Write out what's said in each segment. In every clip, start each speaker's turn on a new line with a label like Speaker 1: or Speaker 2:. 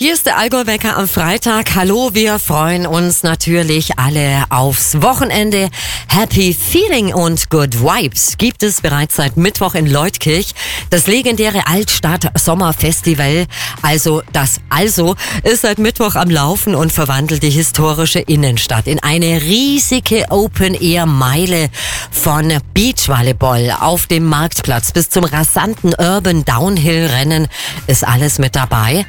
Speaker 1: Hier ist der Allgäu-Wecker am Freitag. Hallo, wir freuen uns natürlich alle aufs Wochenende. Happy Feeling und Good Vibes gibt es bereits seit Mittwoch in Leutkirch. Das legendäre Altstadt-Sommerfestival, das ist seit Mittwoch am Laufen und verwandelt die historische Innenstadt in eine riesige Open-Air-Meile von Beachvolleyball auf dem Marktplatz bis zum rasanten Urban Downhill-Rennen ist alles mit dabei.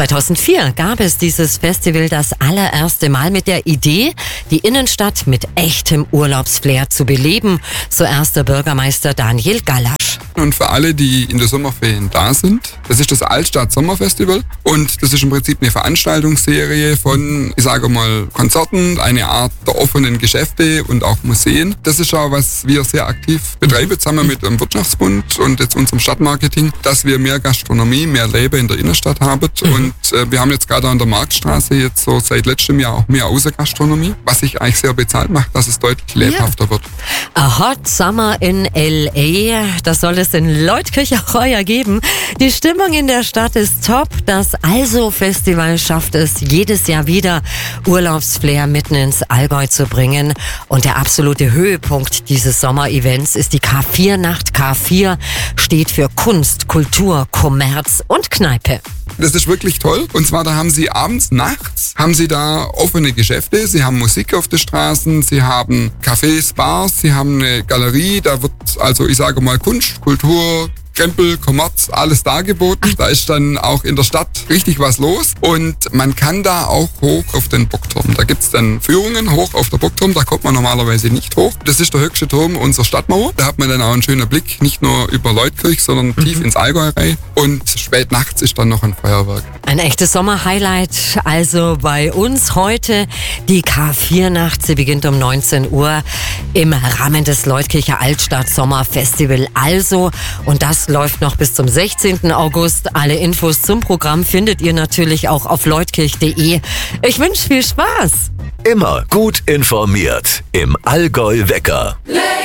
Speaker 1: 2004 gab es dieses Festival das allererste Mal mit der Idee, die Innenstadt mit echtem Urlaubsflair zu beleben, so erster Bürgermeister Daniel Gallasch.
Speaker 2: Und für alle, die in der Sommerferien da sind, das ist das Altstadt-Sommerfestival und das ist im Prinzip eine Veranstaltungsserie von, Konzerten, eine Art der offenen Geschäfte und auch Museen. Das ist auch, was wir sehr aktiv betreiben, zusammen mit dem Wirtschaftsbund und jetzt unserem Stadtmarketing, dass wir mehr Gastronomie, mehr Leben in der Innenstadt haben. Und wir haben jetzt gerade an der Marktstraße jetzt so seit letztem Jahr auch mehr Außengastronomie, was sich eigentlich sehr bezahlt macht, dass es deutlich lebhafter wird.
Speaker 1: A Hot Summer in L.A., das soll es in Leutkirch auch heuer geben. Die Stimmung in der Stadt ist top. Das Also-Festival schafft es jedes Jahr wieder, Urlaubsflair mitten ins Allgäu zu bringen. Und der absolute Höhepunkt dieses Sommerevents ist die K4-Nacht. K4 steht für Kunst, Kultur, Kommerz und Kneipe.
Speaker 2: Das ist wirklich toll. Und zwar, da haben sie nachts da offene Geschäfte. Sie haben Musik auf den Straßen, sie haben Cafés, Bars, sie haben eine Galerie. Da wird Kunst, Kultur, Krempel, Kommerz, alles dargeboten. Da ist dann auch in der Stadt richtig was los. Und man kann da auch hoch auf den Bockturm. Da gibt's dann Führungen hoch auf der Bockturm. Da kommt man normalerweise nicht hoch. Das ist der höchste Turm unserer Stadtmauer. Da hat man dann auch einen schönen Blick, nicht nur über Leutkirch, sondern tief ins Allgäu rein. Und spät nachts ist dann noch ein Feuerwerk.
Speaker 1: Ein echtes Sommerhighlight also bei uns heute. Die K4-Nacht, sie beginnt um 19 Uhr im Rahmen des Leutkircher Altstadt-Sommerfestival und das läuft noch bis zum 16. August. Alle Infos zum Programm findet ihr natürlich auch auf leutkirch.de. Ich wünsche viel Spaß.
Speaker 3: Immer gut informiert im Allgäu-Wecker.